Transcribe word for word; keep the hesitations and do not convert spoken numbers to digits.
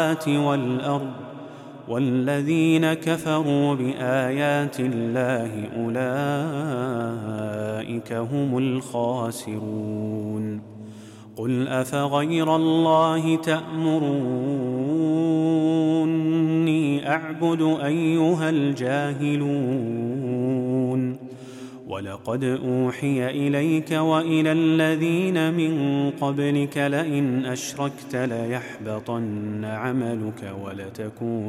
والأرض والذين كفروا بآيات الله أولئك هم الخاسرون. قل أفغير الله تأمروني أعبد أيها الجاهلون؟ ولقد أوحي إليك وإلى الذين من قبلك لئن أشركت ليحبطن عملك ولتكون